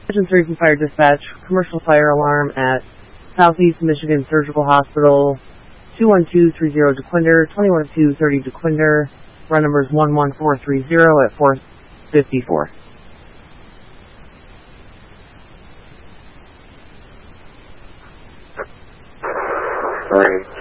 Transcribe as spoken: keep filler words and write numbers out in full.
Division three from Fire Dispatch, commercial fire alarm at Southeast Michigan Surgical Hospital, two one two three zero DeQuinder, twenty-one two thirty DeQuinder, run number is one one four three zero at four fifty-four. Sorry.